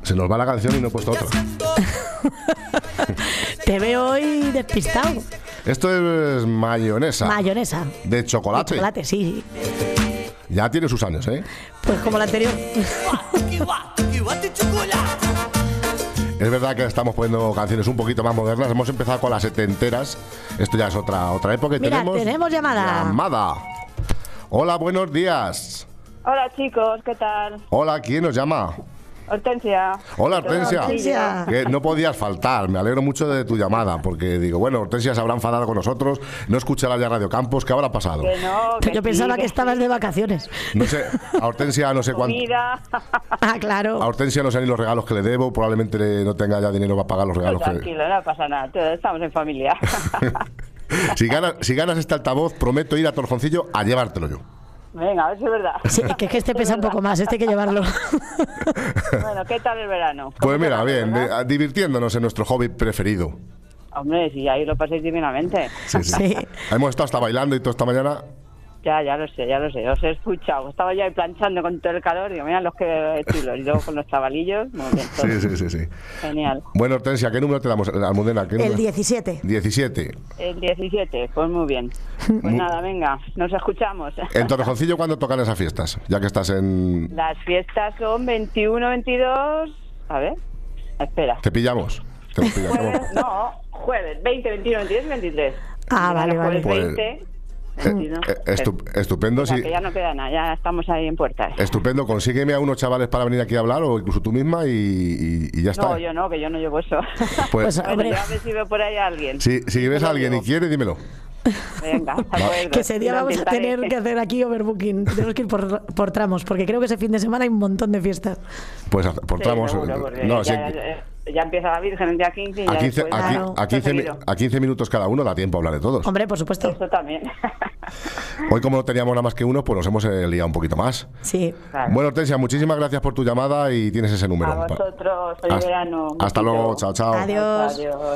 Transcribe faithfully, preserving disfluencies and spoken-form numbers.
Se nos va la canción y no he puesto otra. Te veo hoy despistado. Esto es mayonesa. Mayonesa. De chocolate. De chocolate, sí. Ya tiene sus años, ¿eh? Pues como la anterior. Es verdad que estamos poniendo canciones un poquito más modernas. Hemos empezado con las setenteras. Esto ya es otra otra época. Y Mira, tenemos, tenemos llamada. Llamada. Hola, buenos días. Hola chicos, ¿qué tal? Hola, ¿quién nos llama? Hortensia. Hola, Hortensia. Hortensia. Que no podías faltar. Me alegro mucho de tu llamada, porque digo, bueno, Hortensia se habrá enfadado con nosotros, no escuchará ya Radio Campos. ¿Qué habrá pasado? Que no, que Yo pensaba sí, que estabas de vacaciones. No sé, a Hortensia no sé cuánto. Comida. Ah, claro. A Hortensia no sé ni los regalos que le debo, probablemente no tenga ya dinero para pagar los regalos que... Tranquilo, no pasa nada, todos estamos en familia. Si ganas, si ganas este altavoz, prometo ir a Torjoncillo a llevártelo yo. Venga, a ver si es verdad. Sí, que es que este pesa un poco más, este hay que llevarlo. Bueno, ¿qué tal el verano? Pues mira, ¿Cómo te va, bien, verdad? eh, divirtiéndonos en nuestro hobby preferido. Hombre, si ahí lo paséis divinamente. Sí, sí. Sí. Hemos estado hasta bailando y toda esta mañana. Ya, ya lo sé, ya lo sé, os he escuchado. Estaba ya ahí planchando con todo el calor, digo, mira los que chulos. Y luego con los chavalillos, muy bien, todo. Sí, sí, sí, sí. Genial. Bueno, Hortensia, ¿qué número te damos? Almudena, ¿qué El número? diecisiete. diecisiete. El diecisiete, pues muy bien. Pues nada, venga, nos escuchamos. En Torrejoncillo, ¿cuándo tocan esas fiestas? Ya que estás en... Las fiestas son veintiuno, veintidós... A ver, espera. Te pillamos. Te pillamos. Jueves, no, jueves, veinte, veintiuno, veintidós y veintitrés. Ah, vale, vale. Jueves Pues, veinte, Eh, veintiuno. eh, estu- estupendo, O sea, sí. que ya no queda nada, ya estamos ahí en puertas. Estupendo. Consígueme a unos chavales para venir aquí a hablar, o incluso tú misma, y, y- y ya está. No, yo no, que yo no llevo eso. Pues, Pues, Bueno, hombre, yo a ver si veo por ahí a alguien. si, si ves Yo a lo alguien y llevo. quiere, dímelo. Venga, de acuerdo. que ese día Lo vamos a intentaré. tener que hacer aquí overbooking. Tenemos que ir por, por tramos, porque creo que ese fin de semana hay un montón de fiestas. Pues por Sí, tramos. seguro, porque no, ya, sí, ya, ya empieza la Virgen el día quince y a ya quince, después a, ya qui- a quince mi- seguido. a quince minutos cada uno da tiempo a hablar de todos. Hombre, por supuesto. Eso también. Hoy, como no teníamos nada más que uno, pues nos hemos eh, liado un poquito más. Sí. Claro. Bueno, Hortensia, muchísimas gracias por tu llamada y tienes ese número. A vosotros, feliz Hasta- verano. Hasta Besito. luego, chao, chao. Adiós. Adiós.